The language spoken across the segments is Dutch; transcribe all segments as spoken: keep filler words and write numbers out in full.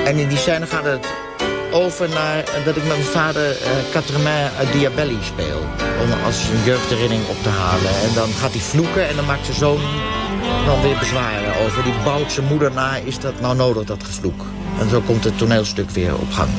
En in die scène gaat het over naar dat ik met mijn vader uh, Quatremain uit Diabelli speel. Om als een jeugdherinnering op te halen. En dan gaat hij vloeken en dan maakt zijn zoon dan weer bezwaren over. Die bouwt zijn moeder na, is dat nou nodig, dat gevloek? En zo komt het toneelstuk weer op gang.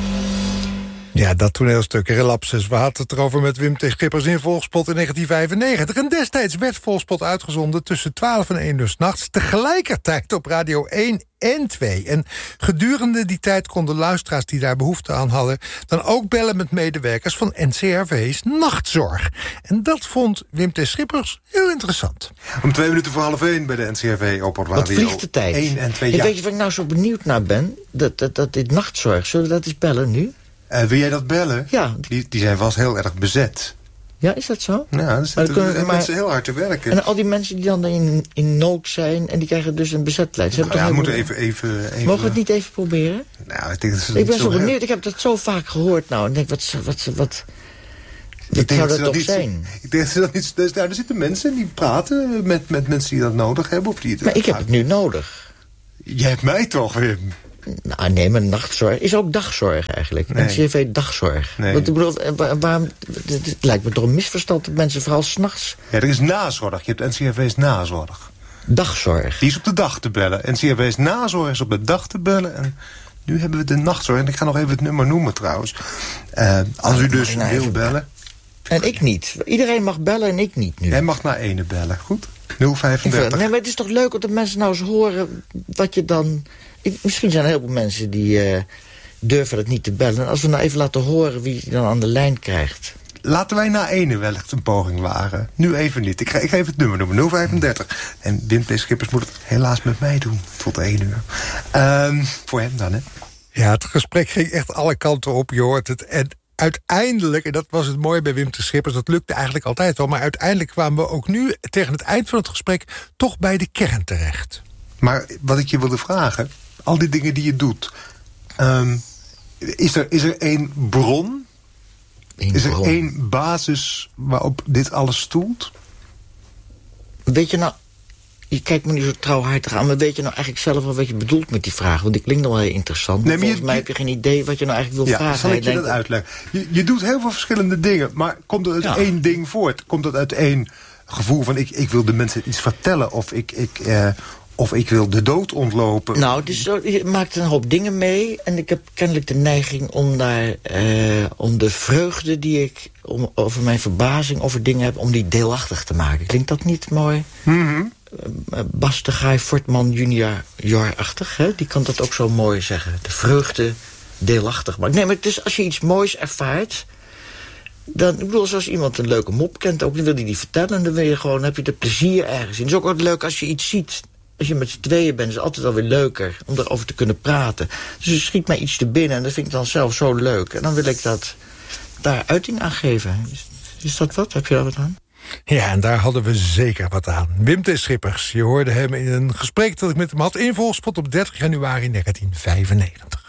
Ja, dat toneelstuk, Relapses. We hadden het erover met Wim T. Schippers in Volkspot in negentien vijfennegentig. En destijds werd Volkspot uitgezonden tussen twaalf en één uur 's nachts. Tegelijkertijd op Radio één en twee. En gedurende die tijd konden luisteraars die daar behoefte aan hadden dan ook bellen met medewerkers van N C R V's Nachtzorg. En dat vond Wim T. Schippers heel interessant. Om twee minuten voor half één bij de N C R V op Radio Wat vliegt de tijd? één en twee. Ja. Ja. Weet je wat ik nou zo benieuwd naar ben? Dat, dat, dat dit Nachtzorg, zullen we dat eens bellen nu? Uh, wil jij dat bellen? Ja. Die, die zijn vast heel erg bezet. Ja, is dat zo? Ja, er zitten kunnen, maar, maar, mensen heel hard te werken. En al die mensen die dan in, in nood zijn en die krijgen dus een bezetlijst. Ze Nou, ja, we moeten even, even, even... Mogen we het niet even proberen? Nou, ik denk dat ze Ik ben zo zo heel... benieuwd, ik heb dat zo vaak gehoord nou. En ik denk, wat, wat, wat, wat, Ik denk zou dat dat dat toch niet, zijn? Ik denk dat ze dat niet... Dus, nou, er zitten mensen die praten met, met mensen die dat nodig hebben. Of die het Maar ik heb het nu nodig. Jij hebt mij toch, Wim? Nou, nee, maar nachtzorg is ook dagzorg eigenlijk. Nee. N C R V dagzorg. Nee. Want ik bedoel, waar, waarom, het, het lijkt me toch een misverstand dat mensen vooral 's nachts Ja, er is nazorg. Je hebt N C R V's nazorg. dagzorg. Die is op de dag te bellen. N C R V's nazorg is op de dag te bellen. En nu hebben we de nachtzorg. En ik ga nog even het nummer noemen trouwens. Uh, als u dus nou, wil even bellen. En ik niet. Iedereen mag bellen en ik niet nu. Jij mag naar ene bellen, goed? nul vijfendertig. Nee, maar het is toch leuk dat mensen nou eens horen wat je dan... Ik, misschien zijn er heel veel mensen die uh, durven het niet te bellen. En als we nou even laten horen wie je dan aan de lijn krijgt. Laten wij na ene wellicht een poging wagen. Nu even niet. Ik, ga, ik geef het nummer noemen, nul vijfendertig. En Wim T. Schippers moet het helaas met mij doen. Tot één uur. Uh, voor hem dan, hè? Ja, het gesprek ging echt alle kanten op, je hoort het. En uiteindelijk, en dat was het mooie bij Wim T. Schippers... dat lukte eigenlijk altijd wel, maar uiteindelijk kwamen we ook nu... tegen het eind van het gesprek toch bij de kern terecht. Maar wat ik je wilde vragen... al die dingen die je doet... Um, is, er, is er één bron? Eén is er bron. één basis waarop dit alles stoelt? Weet je nou... Je kijkt me nu zo trouwhartig aan, maar weet je nou eigenlijk zelf wel wat je bedoelt met die vraag? Want die klinkt nog wel heel interessant. Nee, maar volgens je, mij heb je geen idee wat je nou eigenlijk wil ja, vragen. zal ik je denkt, dat uitleggen? Je, je doet heel veel verschillende dingen, maar komt het uit Ja. één ding voort? Komt dat uit één gevoel van ik, ik wil de mensen iets vertellen... of ik, ik, uh, of ik wil de dood ontlopen? Nou, dus zo, je maakt een hoop dingen mee. En ik heb kennelijk de neiging om daar... Uh, om de vreugde die ik om, over mijn verbazing over dingen heb... om die deelachtig te maken. Klinkt dat niet mooi? Mm-hmm. Uh, Bas de Gaai Fortman junior-achtig, hè? Die kan dat ook zo mooi zeggen. De vreugde deelachtig maken. Nee, maar dus als je iets moois ervaart... Dan, ik bedoel, zoals iemand een leuke mop kent... ook dan wil hij die vertellen en dan wil je gewoon, heb je er plezier ergens in. Het is ook altijd leuk als je iets ziet... Als je met z'n tweeën bent, is het altijd alweer leuker om erover te kunnen praten. Dus er schiet mij iets te binnen en dat vind ik dan zelf zo leuk. En dan wil ik dat daar uiting aan geven. Is, is dat wat? Heb je daar wat aan? Ja, en daar hadden we zeker wat aan. Wim T. Schippers, je hoorde hem in een gesprek dat ik met hem had in Volkspot op dertig januari negentien vijfennegentig.